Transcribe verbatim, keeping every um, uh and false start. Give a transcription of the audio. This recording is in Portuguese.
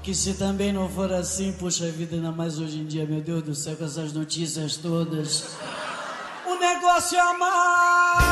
Que se também não for assim, poxa vida, ainda mais hoje em dia, meu Deus do céu, com essas notícias todas. O negócio é amar.